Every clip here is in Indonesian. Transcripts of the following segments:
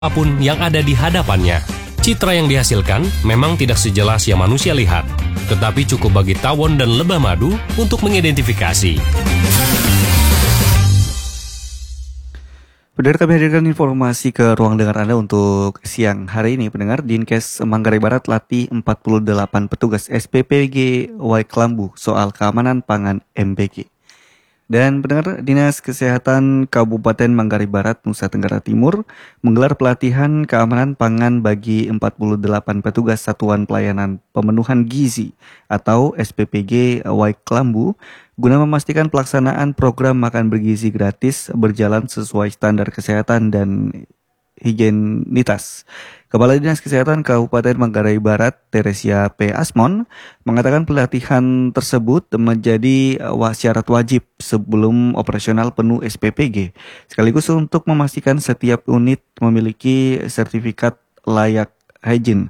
apapun yang ada di hadapannya. Citra yang dihasilkan memang tidak sejelas yang manusia lihat, tetapi cukup bagi tawon dan lebah madu untuk mengidentifikasi. Pendengar, kami hadirkan informasi ke ruang dengar Anda untuk siang hari ini. Pendengar, Dinkes Manggarai Barat latih 48 petugas SPPG Waiklambu soal keamanan pangan MBG. Dan pendengar, Dinas Kesehatan Kabupaten Manggarai Barat, Nusa Tenggara Timur menggelar pelatihan keamanan pangan bagi 48 petugas Satuan Pelayanan Pemenuhan Gizi atau SPPG Waiklambu guna memastikan pelaksanaan program makan bergizi gratis berjalan sesuai standar kesehatan dan higienitas. Kepala Dinas Kesehatan Kabupaten Manggarai Barat, Teresia P. Asmon, mengatakan pelatihan tersebut menjadi syarat wajib sebelum operasional penuh SPPG, sekaligus untuk memastikan setiap unit memiliki sertifikat layak hygiene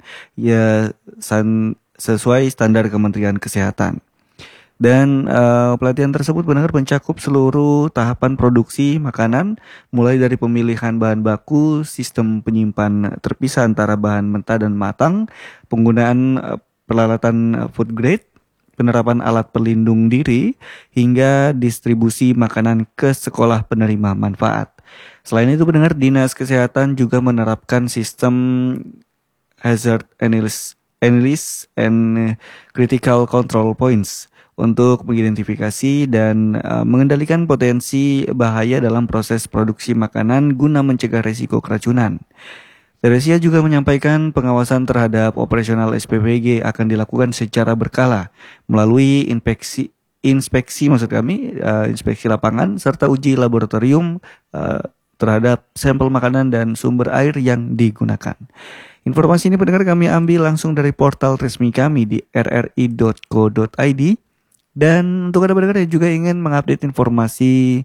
sesuai standar Kementerian Kesehatan. Dan pelatihan tersebut benar mencakup seluruh tahapan produksi makanan, mulai dari pemilihan bahan baku, sistem penyimpan terpisah antara bahan mentah dan matang, penggunaan peralatan food grade, penerapan alat pelindung diri, hingga distribusi makanan ke sekolah penerima manfaat. Selain itu, pendengar, Dinas Kesehatan juga menerapkan sistem hazard analysis and critical control points untuk mengidentifikasi dan mengendalikan potensi bahaya dalam proses produksi makanan guna mencegah risiko keracunan. Teresia juga menyampaikan pengawasan terhadap operasional SPPG akan dilakukan secara berkala melalui inspeksi lapangan serta uji laboratorium terhadap sampel makanan dan sumber air yang digunakan. Informasi ini, pendengar, kami ambil langsung dari portal resmi kami di rri.co.id. Dan untuk Anda pendengar yang juga ingin mengupdate informasi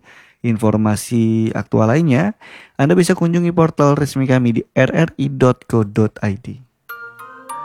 aktual lainnya, Anda bisa kunjungi portal resmi kami di rri.co.id.